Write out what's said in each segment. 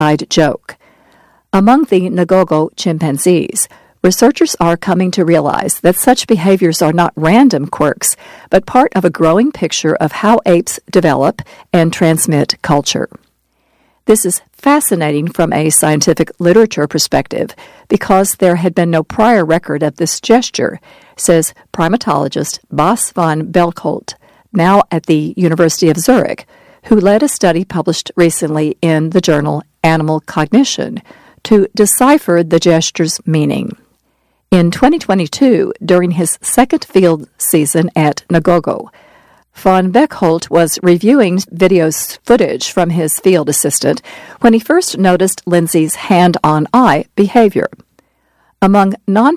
joke. Among the Ngogo chimpanzees, researchers are coming to realize that such behaviors are not random quirks, but part of a growing picture of how apes develop and transmit culture. This is fascinating from a scientific literature perspective because there had been no prior record of this gesture, says primatologist Bas van Belkolt, now at the University of Zurich, who led a study published recently in the journal Animal Cognition to decipher the gesture's meaning. In 2022, during his second field season at Ngogo, Van Beckholt was reviewing video footage from his field assistant when he first noticed Lindsay's hand-on-eye behavior. Among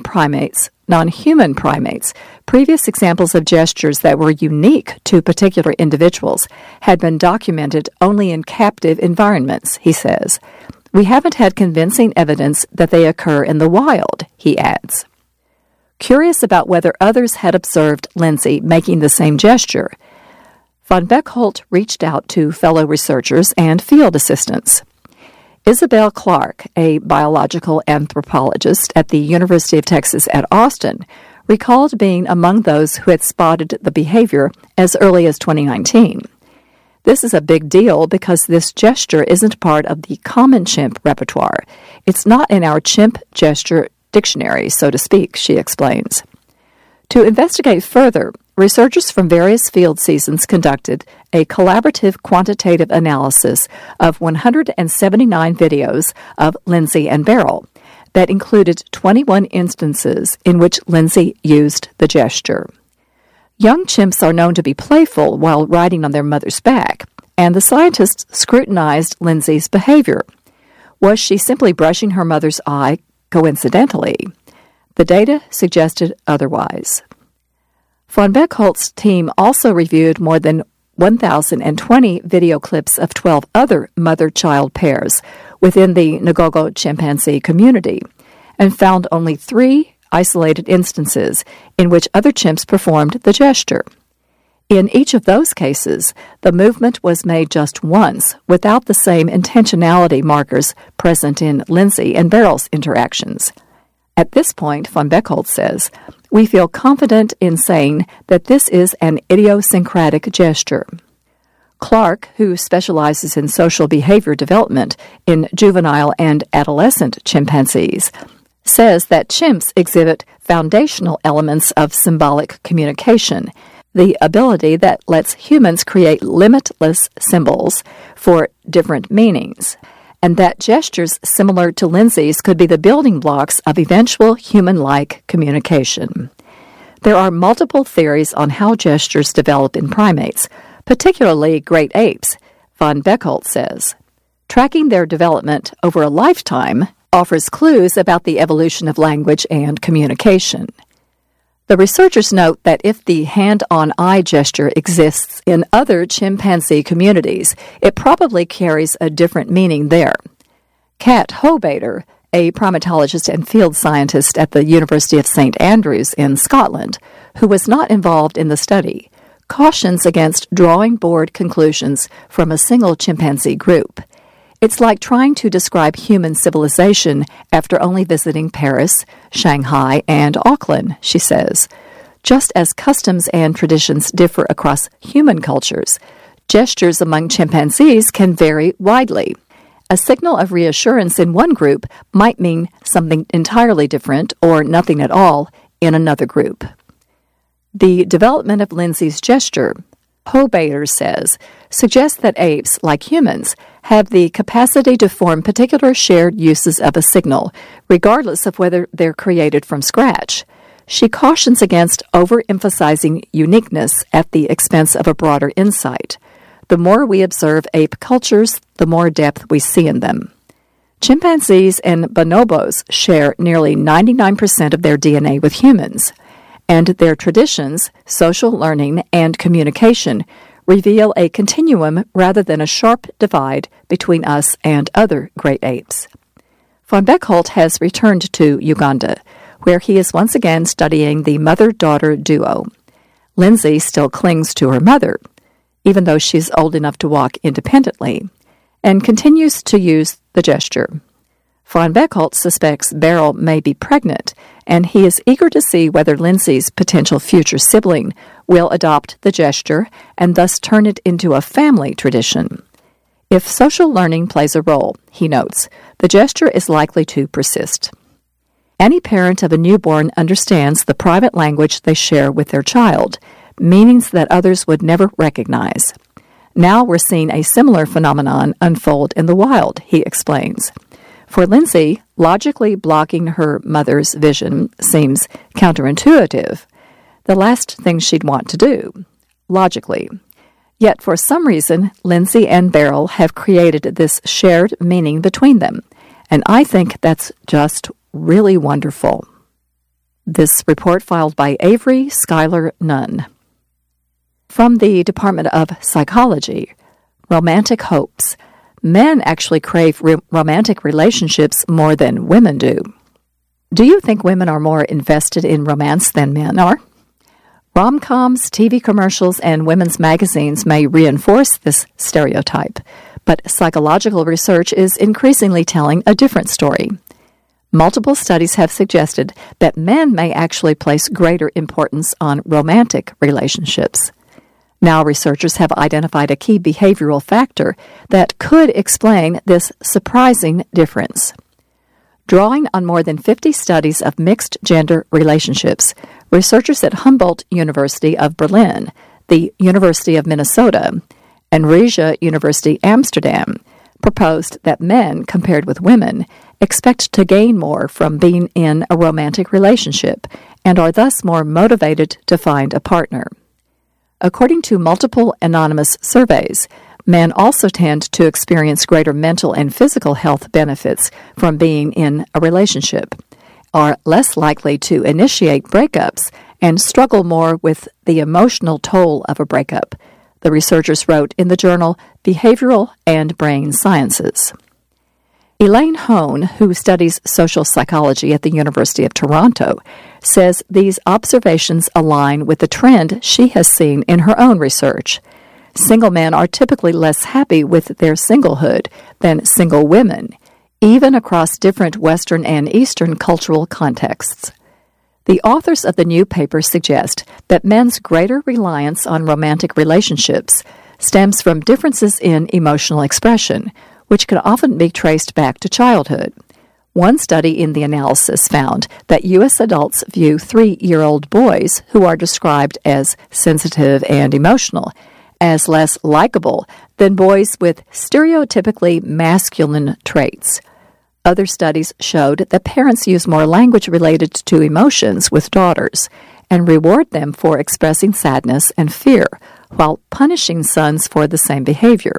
non-human primates, previous examples of gestures that were unique to particular individuals had been documented only in captive environments, he says. We haven't had convincing evidence that they occur in the wild, he adds. Curious about whether others had observed Lindsay making the same gesture, Van Beckholt reached out to fellow researchers and field assistants. Isabel Clark, a biological anthropologist at the University of Texas at Austin, recalled being among those who had spotted the behavior as early as 2019. This is a big deal because this gesture isn't part of the common chimp repertoire. It's not in our chimp gesture dictionary, so to speak, she explains. To investigate further, researchers from various field seasons conducted a collaborative quantitative analysis of 179 videos of Lindsay and Beryl that included 21 instances in which Lindsay used the gesture. Young chimps are known to be playful while riding on their mother's back, and the scientists scrutinized Lindsay's behavior. Was she simply brushing her mother's eye coincidentally? The data suggested otherwise. Van Beckholt's team also reviewed more than 1,020 video clips of 12 other mother-child pairs within the Ngogo chimpanzee community and found only 3 isolated instances in which other chimps performed the gesture. In each of those cases, the movement was made just once without the same intentionality markers present in Lindsay and Beryl's interactions. At this point, Van Beckholt says, we feel confident in saying that this is an idiosyncratic gesture. Clark, who specializes in social behavior development in juvenile and adolescent chimpanzees, says that chimps exhibit foundational elements of symbolic communication, the ability that lets humans create limitless symbols for different meanings, and that gestures similar to Lindsay's could be the building blocks of eventual human-like communication. There are multiple theories on how gestures develop in primates, particularly great apes, Van Beckholt says. Tracking their development over a lifetime offers clues about the evolution of language and communication. The researchers note that if the hand-on-eye gesture exists in other chimpanzee communities, it probably carries a different meaning there. Kat Hobater, a primatologist and field scientist at the University of St. Andrews in Scotland, who was not involved in the study, cautions against drawing broad conclusions from a single chimpanzee group. It's like trying to describe human civilization after only visiting Paris, Shanghai, and Auckland, she says. Just as customs and traditions differ across human cultures, gestures among chimpanzees can vary widely. A signal of reassurance in one group might mean something entirely different or nothing at all in another group. The development of Lindsay's gesture, Hobater says, suggests that apes, like humans, have the capacity to form particular shared uses of a signal, regardless of whether they're created from scratch. She cautions against overemphasizing uniqueness at the expense of a broader insight. The more we observe ape cultures, the more depth we see in them. Chimpanzees and bonobos share nearly 99% of their DNA with humans, and their traditions, social learning, and communication reveal a continuum rather than a sharp divide between us and other great apes. Van Beckholt has returned to Uganda, where he is once again studying the mother-daughter duo. Lindsay still clings to her mother, even though she's old enough to walk independently, and continues to use the gesture. Von Beckholt suspects Beryl may be pregnant, and he is eager to see whether Lindsay's potential future sibling will adopt the gesture and thus turn it into a family tradition. If social learning plays a role, he notes, the gesture is likely to persist. Any parent of a newborn understands the private language they share with their child, meanings that others would never recognize. Now we're seeing a similar phenomenon unfold in the wild, he explains. For Lindsay, logically blocking her mother's vision seems counterintuitive, the last thing she'd want to do, logically. Yet for some reason, Lindsay and Beryl have created this shared meaning between them, and I think that's just really wonderful. This report filed by Avery Schuyler Nunn. From the Department of Psychology, Romantic Hopes. Men actually crave romantic relationships more than women do. Do you think women are more invested in romance than men are? Rom-coms, TV commercials, and women's magazines may reinforce this stereotype, but psychological research is increasingly telling a different story. Multiple studies have suggested that men may actually place greater importance on romantic relationships. Now researchers have identified a key behavioral factor that could explain this surprising difference. Drawing on more than 50 studies of mixed-gender relationships, researchers at Humboldt University of Berlin, the University of Minnesota, and Vrije University Amsterdam proposed that men, compared with women, expect to gain more from being in a romantic relationship and are thus more motivated to find a partner. According to multiple anonymous surveys, men also tend to experience greater mental and physical health benefits from being in a relationship, are less likely to initiate breakups, and struggle more with the emotional toll of a breakup, the researchers wrote in the journal Behavioral and Brain Sciences. Elaine Hone, who studies social psychology at the University of Toronto, says these observations align with the trend she has seen in her own research. Single men are typically less happy with their singlehood than single women, even across different Western and Eastern cultural contexts. The authors of the new paper suggest that men's greater reliance on romantic relationships stems from differences in emotional expression, which can often be traced back to childhood. One study in the analysis found that U.S. adults view 3-year-old boys who are described as sensitive and emotional as less likable than boys with stereotypically masculine traits. Other studies showed that parents use more language related to emotions with daughters and reward them for expressing sadness and fear, while punishing sons for the same behavior.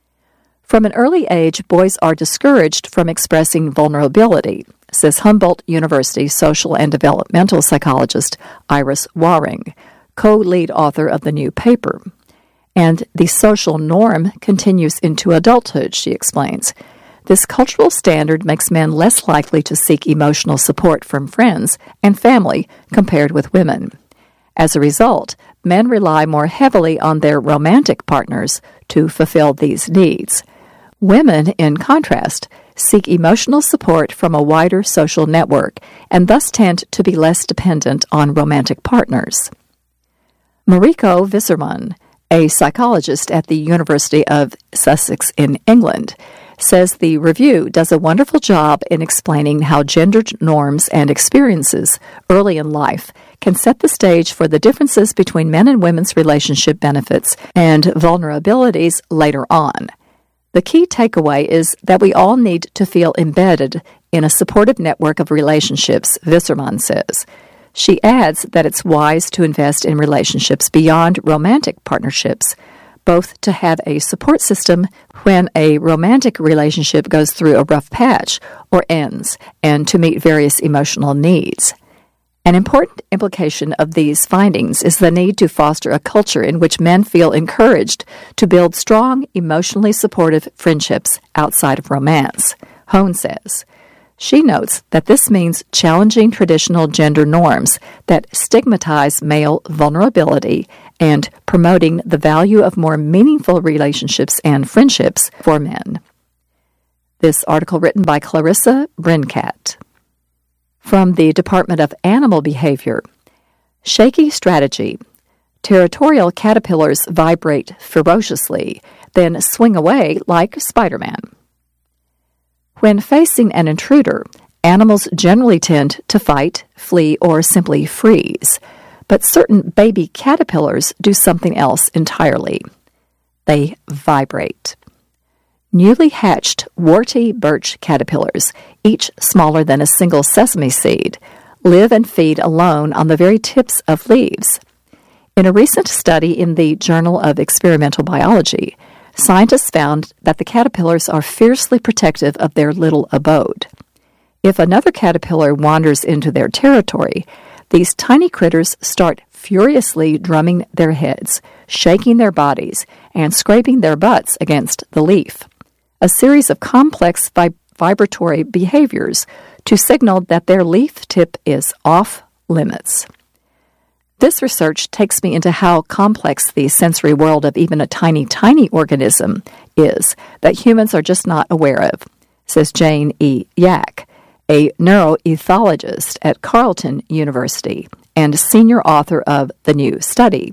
From an early age, boys are discouraged from expressing vulnerability, says Humboldt University social and developmental psychologist Iris Waring, co-lead author of the new paper. And the social norm continues into adulthood, she explains. This cultural standard makes men less likely to seek emotional support from friends and family compared with women. As a result, men rely more heavily on their romantic partners to fulfill these needs. Women, in contrast, seek emotional support from a wider social network and thus tend to be less dependent on romantic partners. Mariko Visserman, a psychologist at the University of Sussex in England, says the review does a wonderful job in explaining how gendered norms and experiences early in life can set the stage for the differences between men and women's relationship benefits and vulnerabilities later on. The key takeaway is that we all need to feel embedded in a supportive network of relationships, Visserman says. She adds that it's wise to invest in relationships beyond romantic partnerships, both to have a support system when a romantic relationship goes through a rough patch or ends, and to meet various emotional needs. An important implication of these findings is the need to foster a culture in which men feel encouraged to build strong, emotionally supportive friendships outside of romance, Hone says. She notes that this means challenging traditional gender norms that stigmatize male vulnerability and promoting the value of more meaningful relationships and friendships for men. This article written by Clarissa Brincat. From the Department of Animal Behavior. Shaky strategy. Territorial caterpillars vibrate ferociously, then swing away like Spider-Man. When facing an intruder, animals generally tend to fight, flee, or simply freeze. But certain baby caterpillars do something else entirely. They vibrate. Newly hatched warty birch caterpillars, each smaller than a single sesame seed, live and feed alone on the very tips of leaves. In a recent study in the Journal of Experimental Biology, scientists found that the caterpillars are fiercely protective of their little abode. If another caterpillar wanders into their territory, these tiny critters start furiously drumming their heads, shaking their bodies, and scraping their butts against the leaf. A series of complex vibratory behaviors to signal that their leaf tip is off limits. This research takes me into how complex the sensory world of even a tiny organism is that humans are just not aware of, says Jane E. Yak, a neuroethologist at Carleton University and senior author of the new study.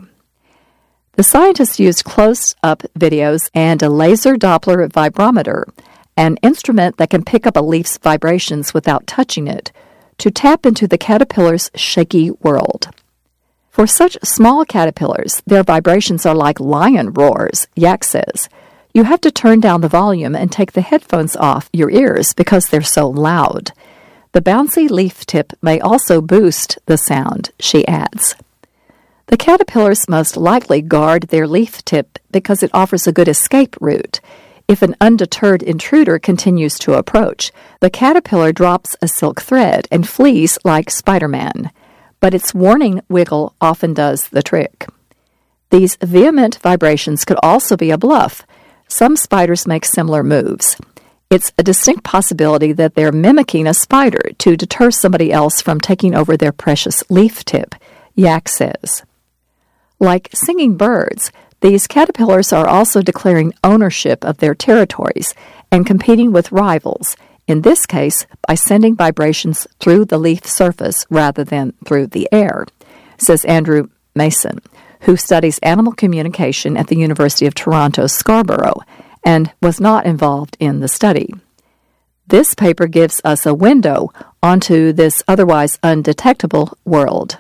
The scientists used close-up videos and a laser Doppler vibrometer, an instrument that can pick up a leaf's vibrations without touching it, to tap into the caterpillar's shaky world. For such small caterpillars, their vibrations are like lion roars, Yak says. You have to turn down the volume and take the headphones off your ears because they're so loud. The bouncy leaf tip may also boost the sound, she adds. The caterpillars most likely guard their leaf tip because it offers a good escape route. If an undeterred intruder continues to approach, the caterpillar drops a silk thread and flees like Spider-Man. But its warning wiggle often does the trick. These vehement vibrations could also be a bluff. Some spiders make similar moves. It's a distinct possibility that they're mimicking a spider to deter somebody else from taking over their precious leaf tip, Yak says. Like singing birds, these caterpillars are also declaring ownership of their territories and competing with rivals, in this case by sending vibrations through the leaf surface rather than through the air, says Andrew Mason, who studies animal communication at the University of Toronto, Scarborough, and was not involved in the study. This paper gives us a window onto this otherwise undetectable world.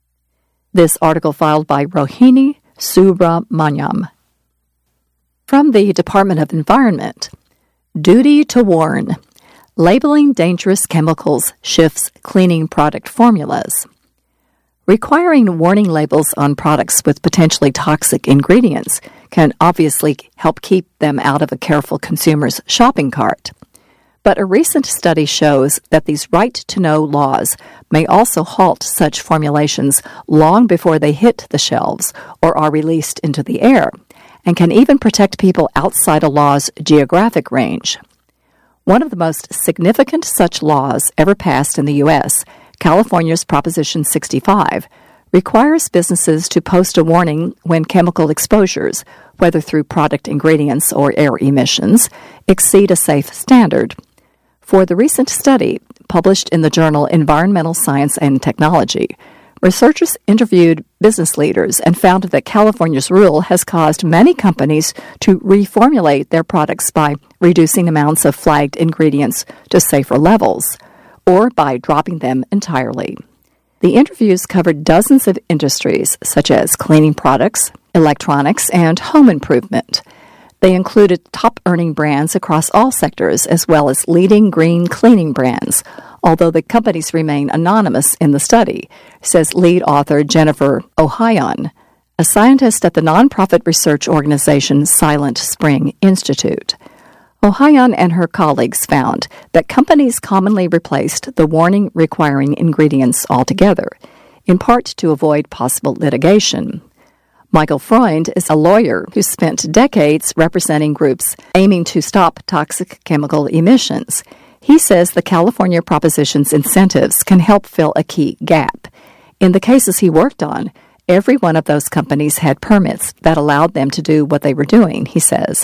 This article filed by Rohini Subramanyam. From the Department of Environment. Duty to warn. Labeling dangerous chemicals shifts cleaning product formulas. Requiring warning labels on products with potentially toxic ingredients can obviously help keep them out of a careful consumer's shopping cart. But a recent study shows that these right-to-know laws may also halt such formulations long before they hit the shelves or are released into the air, and can even protect people outside a law's geographic range. One of the most significant such laws ever passed in the U.S., California's Proposition 65, requires businesses to post a warning when chemical exposures, whether through product ingredients or air emissions, exceed a safe standard. For the recent study, published in the journal Environmental Science and Technology, researchers interviewed business leaders and found that California's rule has caused many companies to reformulate their products by reducing amounts of flagged ingredients to safer levels, or by dropping them entirely. The interviews covered dozens of industries, such as cleaning products, electronics, and home improvement. They included top-earning brands across all sectors, as well as leading green cleaning brands, although the companies remain anonymous in the study, says lead author Jennifer Ohayon, a scientist at the nonprofit research organization Silent Spring Institute. Ohayon and her colleagues found that companies commonly replaced the warning requiring ingredients altogether, in part to avoid possible litigation. Michael Freund is a lawyer who spent decades representing groups aiming to stop toxic chemical emissions. He says the California Proposition's incentives can help fill a key gap. In the cases he worked on, every one of those companies had permits that allowed them to do what they were doing, he says,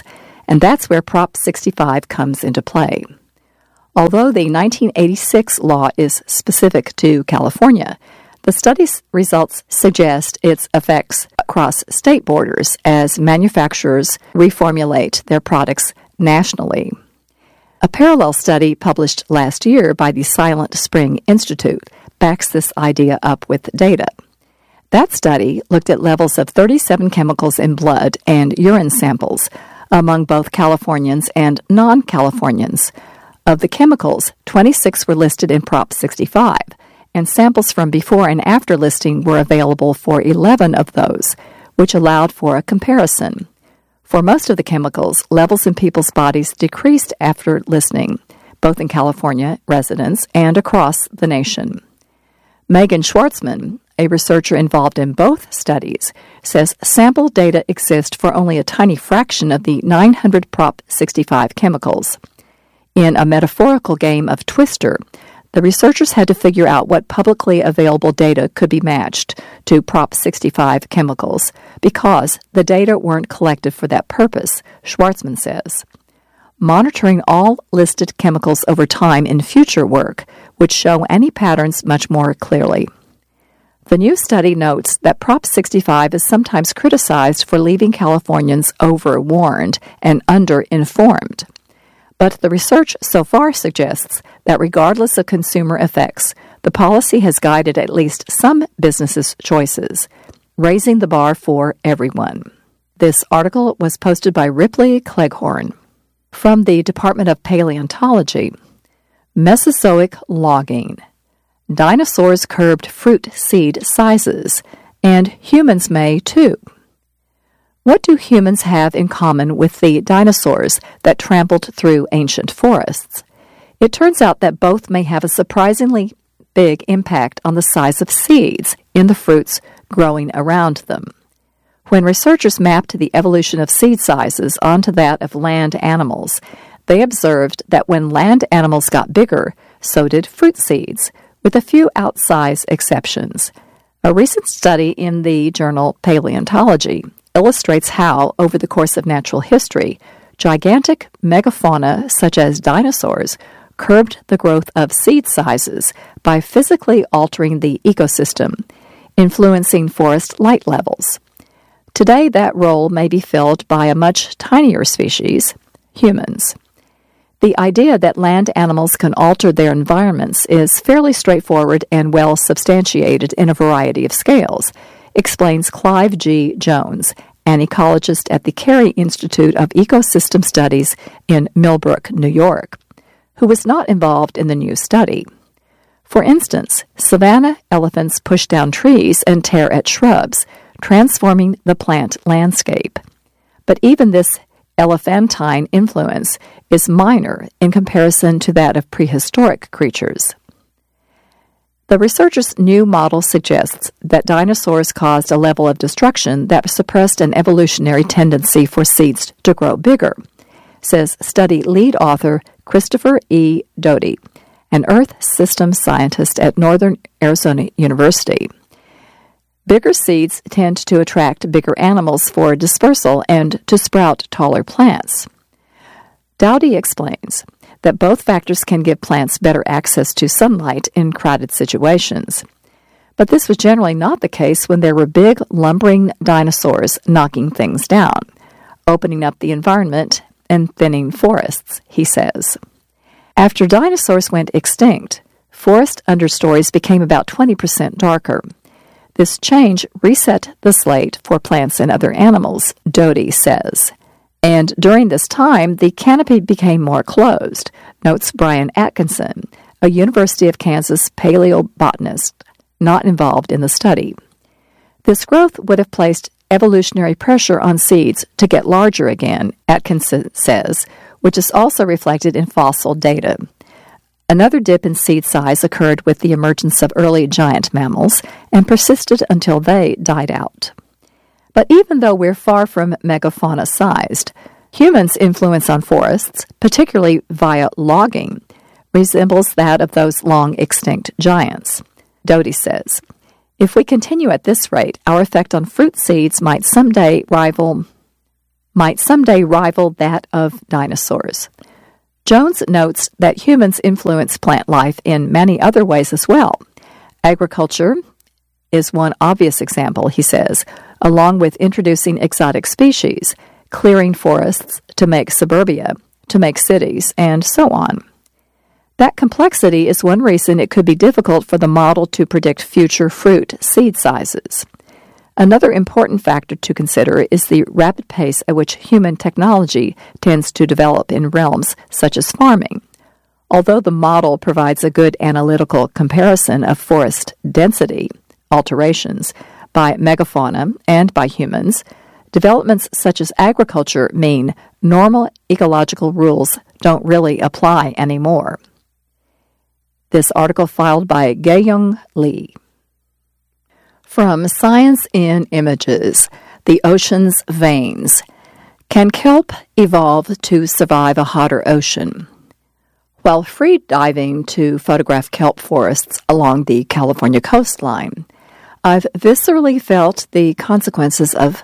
and that's where Prop 65 comes into play. Although the 1986 law is specific to California, the study's results suggest its effects across state borders as manufacturers reformulate their products nationally. A parallel study published last year by the Silent Spring Institute backs this idea up with data. That study looked at levels of 37 chemicals in blood and urine samples among both Californians and non-Californians. Of the chemicals, 26 were listed in Prop 65, and samples from before and after listing were available for 11 of those, which allowed for a comparison. For most of the chemicals, levels in people's bodies decreased after listing, both in California residents and across the nation. Megan Schwartzman, a researcher involved in both studies, says sample data exist for only a tiny fraction of the 900 Prop 65 chemicals. In a metaphorical game of Twister, the researchers had to figure out what publicly available data could be matched to Prop 65 chemicals because the data weren't collected for that purpose, Schwartzman says. Monitoring all listed chemicals over time in future work would show any patterns much more clearly. The new study notes that Prop 65 is sometimes criticized for leaving Californians overwarned and underinformed. But the research so far suggests that regardless of consumer effects, the policy has guided at least some businesses' choices, raising the bar for everyone. This article was posted by Ripley Cleghorn. From the Department of Paleontology, Mesozoic logging. Dinosaurs curbed fruit seed sizes, and humans may too. What do humans have in common with the dinosaurs that trampled through ancient forests? It turns out that both may have a surprisingly big impact on the size of seeds in the fruits growing around them. When researchers mapped the evolution of seed sizes onto that of land animals, they observed that when land animals got bigger, so did fruit seeds, with a few outsized exceptions. A recent study in the journal Paleontology illustrates how, over the course of natural history, gigantic megafauna such as dinosaurs curbed the growth of seed sizes by physically altering the ecosystem, influencing forest light levels. Today, that role may be filled by a much tinier species, humans. The idea that land animals can alter their environments is fairly straightforward and well substantiated in a variety of scales, explains Clive G. Jones, an ecologist at the Carey Institute of Ecosystem Studies in Millbrook, New York, who was not involved in the new study. For instance, savanna elephants push down trees and tear at shrubs, transforming the plant landscape. But even this elephantine influence is minor in comparison to that of prehistoric creatures. The researchers' new model suggests that dinosaurs caused a level of destruction that suppressed an evolutionary tendency for seeds to grow bigger, says study lead author Christopher E. Doty, an Earth systems scientist at Northern Arizona University. Bigger seeds tend to attract bigger animals for dispersal and to sprout taller plants. Dowdy explains that both factors can give plants better access to sunlight in crowded situations. But this was generally not the case when there were big, lumbering dinosaurs knocking things down, opening up the environment and thinning forests, he says. After dinosaurs went extinct, forest understories became about 20% darker. This change reset the slate for plants and other animals, Doty says. And during this time, the canopy became more closed, notes Brian Atkinson, a University of Kansas paleobotanist not involved in the study. This growth would have placed evolutionary pressure on seeds to get larger again, Atkinson says, which is also reflected in fossil data. Another dip in seed size occurred with the emergence of early giant mammals and persisted until they died out. But even though we're far from megafauna-sized, humans' influence on forests, particularly via logging, resembles that of those long-extinct giants. Doty says, if we continue at this rate, our effect on fruit seeds might someday rival might someday rival that of dinosaurs. Jones notes that humans influence plant life in many other ways as well. Agriculture is one obvious example, he says, along with introducing exotic species, clearing forests to make suburbia, to make cities, and so on. That complexity is one reason it could be difficult for the model to predict future fruit seed sizes. Another important factor to consider is the rapid pace at which human technology tends to develop in realms such as farming. Although the model provides a good analytical comparison of forest density alterations by megafauna and by humans, developments such as agriculture mean normal ecological rules don't really apply anymore. This article filed by Gae-Young Lee. From Science in Images, The Ocean's Veins. Can kelp evolve to survive a hotter ocean? While free diving to photograph kelp forests along the California coastline, I've viscerally felt the consequences of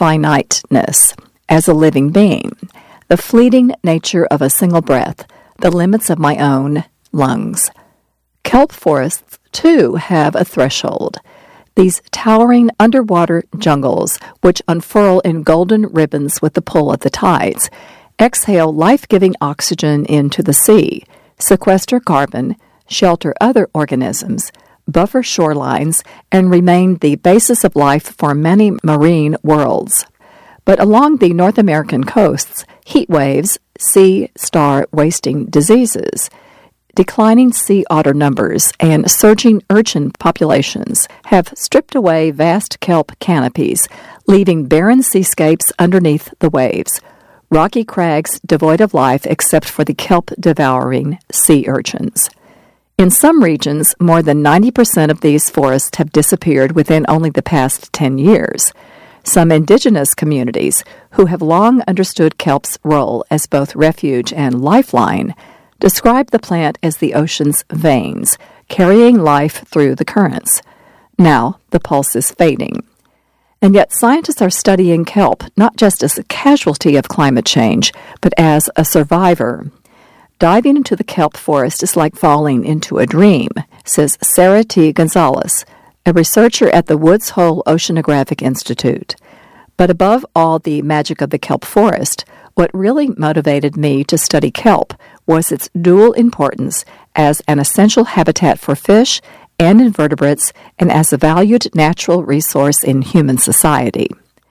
finiteness as a living being, the fleeting nature of a single breath, the limits of my own lungs. Kelp forests, too, have a threshold. These towering underwater jungles, which unfurl in golden ribbons with the pull of the tides, exhale life-giving oxygen into the sea, sequester carbon, shelter other organisms, buffer shorelines, and remain the basis of life for many marine worlds. But along the North American coasts, heat waves, sea star wasting diseases, declining sea otter numbers, and surging urchin populations have stripped away vast kelp canopies, leaving barren seascapes underneath the waves, rocky crags devoid of life except for the kelp-devouring sea urchins. In some regions, more than 90% of these forests have disappeared within only the past 10 years. Some indigenous communities, who have long understood kelp's role as both refuge and lifeline, describe the plant as the ocean's veins, carrying life through the currents. Now, the pulse is fading. And yet scientists are studying kelp not just as a casualty of climate change, but as a survivor. Diving into the kelp forest is like falling into a dream, says Sarah T. Gonzalez, a researcher at the Woods Hole Oceanographic Institute. But above all the magic of the kelp forest, what really motivated me to study kelp was its dual importance as an essential habitat for fish and invertebrates and as a valued natural resource in human society.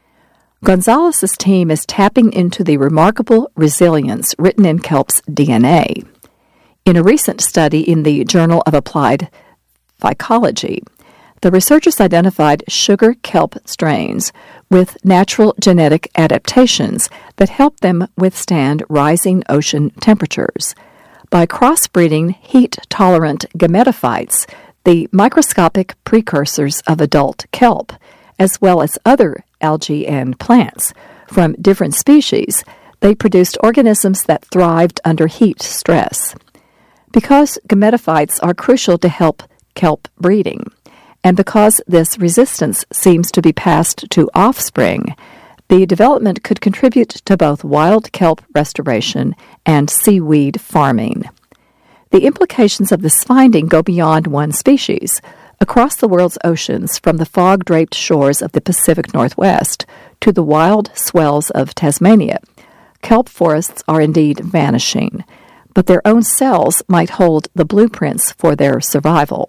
Gonzalez's team is tapping into the remarkable resilience written in kelp's DNA. In a recent study in the Journal of Applied Phycology, the researchers identified sugar kelp strains with natural genetic adaptations that help them withstand rising ocean temperatures. By crossbreeding heat-tolerant gametophytes, the microscopic precursors of adult kelp, as well as other algae and plants, from different species, they produced organisms that thrived under heat stress. Because gametophytes are crucial to help kelp breeding, and because this resistance seems to be passed to offspring, the development could contribute to both wild kelp restoration and seaweed farming. The implications of this finding go beyond one species. Across the world's oceans, from the fog-draped shores of the Pacific Northwest to the wild swells of Tasmania, kelp forests are indeed vanishing, but their own cells might hold the blueprints for their survival.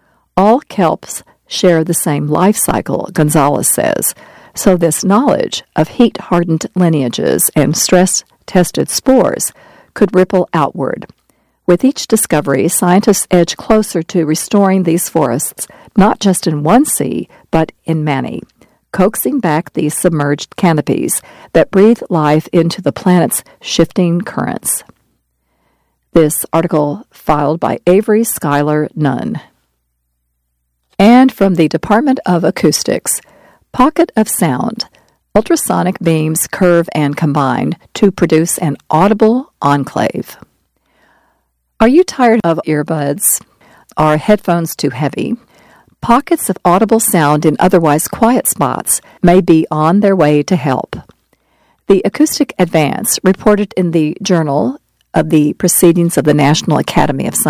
All kelps share the same life cycle, Gonzalez says, so this knowledge of heat-hardened lineages and stress-tested spores could ripple outward. With each discovery, scientists edge closer to restoring these forests, not just in one sea, but in many, coaxing back these submerged canopies that breathe life into the planet's shifting currents. This article filed by Avery Schuyler Nunn. And from the Department of Acoustics, Pocket of Sound. Ultrasonic beams curve and combine to produce an audible enclave. Are you tired of earbuds? Are headphones too heavy? Pockets of audible sound in otherwise quiet spots may be on their way to help. The acoustic advance, reported in the Journal of the Proceedings of the National Academy of Sciences,